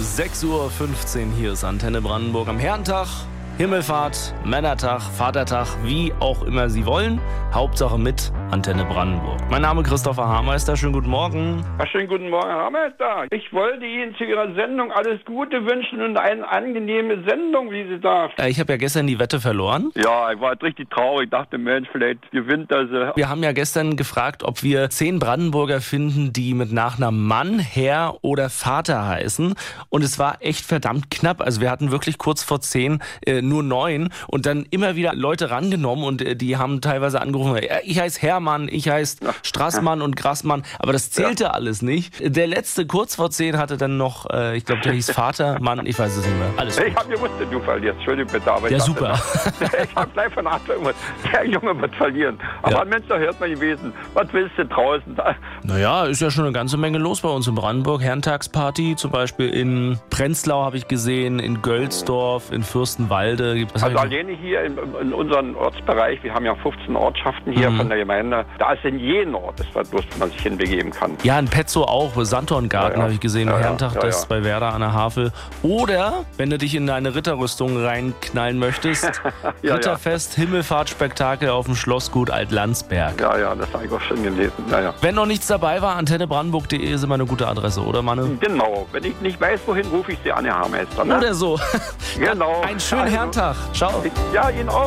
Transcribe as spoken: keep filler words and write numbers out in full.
sechs Uhr fünfzehn, hier ist Antenne Brandenburg am Herrentag, Himmelfahrt, Männertag, Vatertag, wie auch immer Sie wollen. Hauptsache mit Antenne Brandenburg. Mein Name ist Christopher Hameister, schönen guten Morgen. Ja, schönen guten Morgen, Herr Hameister. Ich wollte Ihnen zu Ihrer Sendung alles Gute wünschen und eine angenehme Sendung, wie Sie darf. Äh, ich habe ja gestern die Wette verloren. Ja, ich war halt richtig traurig, dachte, Mensch, vielleicht gewinnt das. Äh. Wir haben ja gestern gefragt, ob wir zehn Brandenburger finden, die mit Nachnamen Mann, Herr oder Vater heißen. Und es war echt verdammt knapp. Also wir hatten wirklich kurz vor zehn äh, nur neun und dann immer wieder Leute rangenommen und äh, die haben teilweise angerufen, äh, ich heiße Hermann, ich heiße Strassmann und Grassmann, aber das zählte ja alles nicht. Der letzte kurz vor zehn hatte dann noch, äh, ich glaube, der hieß Vater, Mann, ich weiß es nicht mehr. Alles gut. Ich habe gewusst, du verlierst. Entschuldigung bitte, aber ja, ich super. Dachte, ich habe gleich von Anfang an, der Junge wird verlieren. Aber ja. Mensch, da hört man gewesen. Was willst du draußen? Naja, ist ja schon eine ganze Menge los bei uns in Brandenburg. Herrentagsparty, zum Beispiel in Prenzlau habe ich gesehen, in Gölzdorf, in Fürstenwalde. Gibt also alleine hier in, in unserem Ortsbereich, wir haben ja fünfzehn Ortschaften hier mhm. von der Gemeinde, da ist in jedem Ort, das was los, wo man sich hinbegeben kann. Ja, in Petzow auch, Santorngarten ja, ja. habe ich gesehen, ja, Herrentag, ja, ja, das ja. bei Werder an der Havel. Oder, wenn du dich in deine Ritterrüstung reinknallen möchtest, ja, Ritterfest, ja. Himmelfahrtspektakel auf dem Schlossgut Altlandsberg. Ja, ja, das habe ich auch schon gelesen. Ja, ja. Wenn noch nichts dabei war, antenne brandenburg punkt de ist immer eine gute Adresse, oder Manne? Genau, wenn ich nicht weiß, wohin, rufe ich Sie an, Herr Hameister. Ne? Oder so. Genau. Einen schönen also, Herrentag. Ciao. Ja, Ihnen auch.